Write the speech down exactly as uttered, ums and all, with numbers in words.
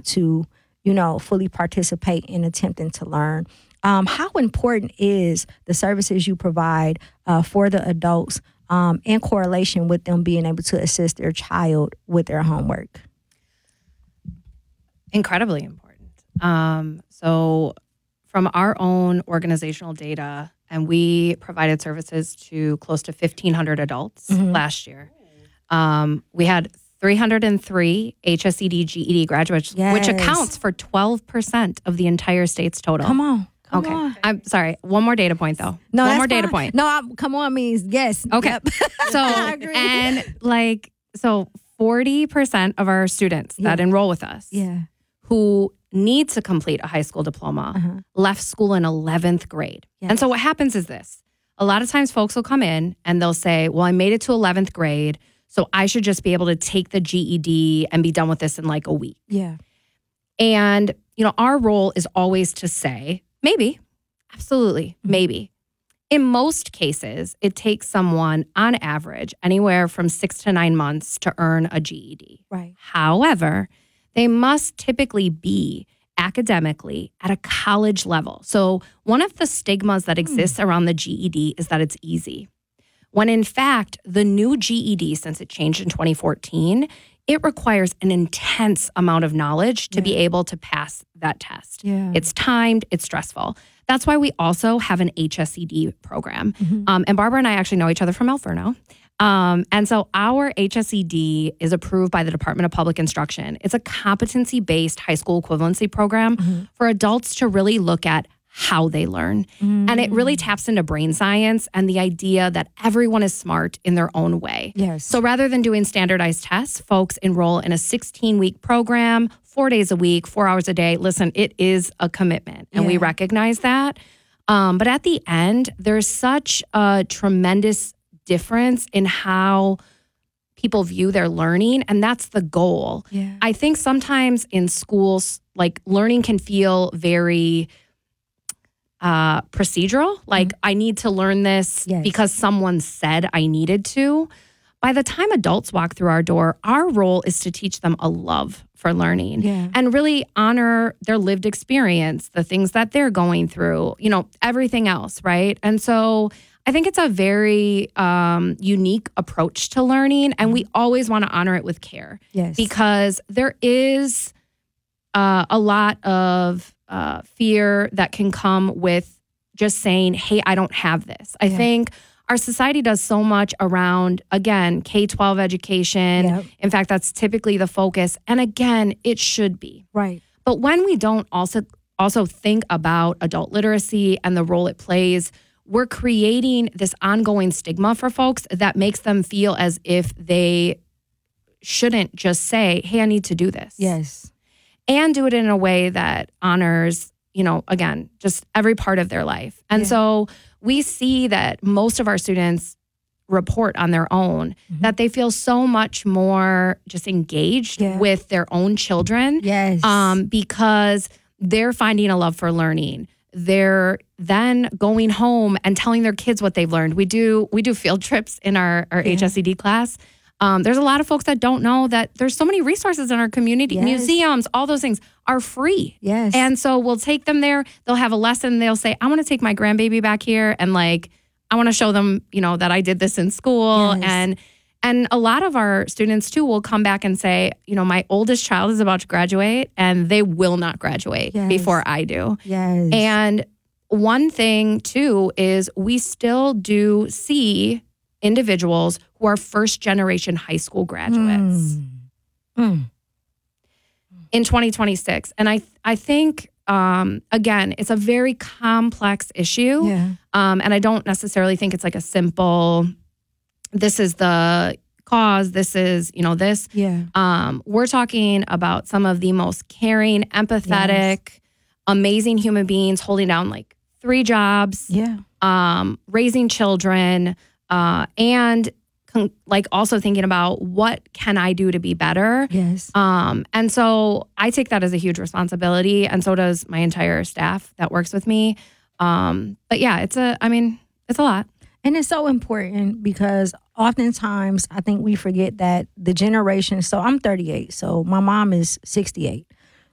want to, you know, fully participate in attempting to learn. Um, how important is the services you provide uh, for the adults um, in correlation with them being able to assist their child with their homework? Incredibly important. Um, so from our own organizational data, and we provided services to close to fifteen hundred adults mm-hmm. last year. Um, we had three hundred three H S E D G E D graduates, yes. which accounts for twelve percent of the entire state's total. Come on. Come okay. on. I'm sorry. One more data point, though. No, One more fine. data point. No, I, come on means yes. Okay. Yep. So, and like, so forty percent of our students yeah. that enroll with us yeah. who need to complete a high school diploma uh-huh. left school in eleventh grade. Yes. And so what happens is this. A lot of times folks will come in and they'll say, well, I made it to eleventh grade, so I should just be able to take the G E D and be done with this in like a week. Yeah. And, you know, our role is always to say, maybe, absolutely, mm-hmm. maybe. In most cases, it takes someone on average anywhere from six to nine months to earn a G E D. Right. However, they must typically be academically at a college level. So one of the stigmas that exists mm. around the G E D is that it's easy. When in fact, the new G E D, since it changed in twenty fourteen, it requires an intense amount of knowledge to yeah. be able to pass that test. Yeah. It's timed, it's stressful. That's why we also have an H S E D program. Mm-hmm. Um, and Barbara and I actually know each other from Alferno. Um, and so our H S E D is approved by the Department of Public Instruction. It's a competency-based high school equivalency program mm-hmm. for adults to really look at how they learn. Mm-hmm. And it really taps into brain science and the idea that everyone is smart in their own way. Yes. So rather than doing standardized tests, folks enroll in a sixteen-week program, four days a week, four hours a day. Listen, it is a commitment, and yeah. we recognize that. Um, but at the end, there's such a tremendous difference in how people view their learning, and that's the goal. Yeah. I think sometimes in schools, like learning can feel very uh, procedural. Like mm-hmm. I need to learn this yes. because someone said I needed to. By the time adults walk through our door, our role is to teach them a love for learning yeah. and really honor their lived experience, the things that they're going through, you know, everything else, right? And so I think it's a very um, unique approach to learning, and we always want to honor it with care. Yes. Because there is uh, a lot of uh, fear that can come with just saying, hey, I don't have this. I yeah. think our society does so much around, again, K twelve education. Yep. In fact, that's typically the focus. And again, it should be. Right. But when we don't also also think about adult literacy and the role it plays, we're creating this ongoing stigma for folks that makes them feel as if they shouldn't just say, hey, I need to do this. Yes. And do it in a way that honors, you know, again, just every part of their life. And yeah. so we see that most of our students report on their own mm-hmm. that they feel so much more just engaged yeah. with their own children. Yes. Um, because they're finding a love for learning. They're then going home and telling their kids what they've learned. We do we do field trips in our, our yeah. H S E D class. Um, there's a lot of folks that don't know that there's so many resources in our community. Yes. Museums, all those things are free. Yes. And so we'll take them there. They'll have a lesson. They'll say, I want to take my grandbaby back here and like, I want to show them, you know, that I did this in school. Yes. And And a lot of our students, too, will come back and say, you know, my oldest child is about to graduate and they will not graduate yes. before I do. Yes. And one thing, too, is we still do see individuals who are first generation high school graduates mm. Mm. in twenty twenty-six. And I, I think, um, again, it's a very complex issue. Yeah. Um, and I don't necessarily think it's like a simple, this is the cause, this is, you know, this. Yeah. Um, we're talking about some of the most caring, empathetic, yes. amazing human beings holding down like three jobs, yeah. um, raising children, uh, and con- like also thinking about what can I do to be better? Yes. Um, and so I take that as a huge responsibility, and so does my entire staff that works with me. Um, but yeah, it's a, I mean, it's a lot. And it's so important because oftentimes I think we forget that the generation, so I'm thirty-eight, so my mom is sixty-eight.